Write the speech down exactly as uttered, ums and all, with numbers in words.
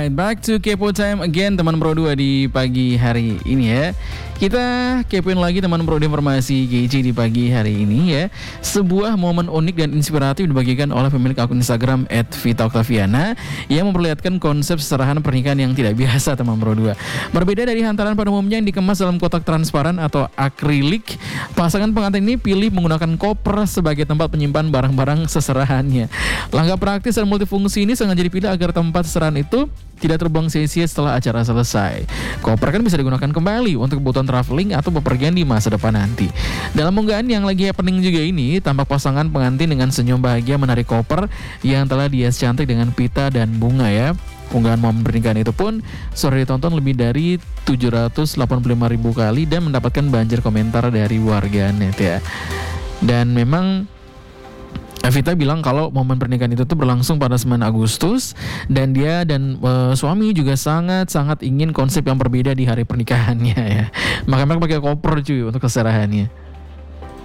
Alright, back to Kepo Time again teman Pro dua di pagi hari ini ya. Kita kepoin lagi teman Pro dua informasi G C di pagi hari ini ya. Sebuah momen unik dan inspiratif dibagikan oleh pemilik akun Instagram et vita octaviana yang memperlihatkan konsep seserahan pernikahan yang tidak biasa teman Pro dua. Berbeda dari hantaran pada umumnya yang dikemas dalam kotak transparan atau akrilik, pasangan pengantin ini pilih menggunakan koper sebagai tempat penyimpan barang-barang seserahannya. Langkah praktis dan multifungsi ini sengaja dipilih agar tempat seserahan itu tidak terbuang sia-sia setelah acara selesai. Koper kan bisa digunakan kembali untuk kebutuhan traveling atau bepergian di masa depan nanti. Dalam unggahan yang lagi happening juga ini, tampak pasangan pengantin dengan senyum bahagia menarik koper yang telah dihias cantik dengan pita dan bunga ya. Unggahan momen pernikahan itu pun sudah ditonton lebih dari tujuh ratus delapan puluh lima ribu kali dan mendapatkan banjir komentar dari warganet ya. Dan memang Vita bilang kalau momen pernikahan itu tuh berlangsung pada sembilan Agustus dan dia dan e, suami juga sangat-sangat ingin konsep yang berbeda di hari pernikahannya ya. Makanya mereka pakai koper cuy untuk keserahannya.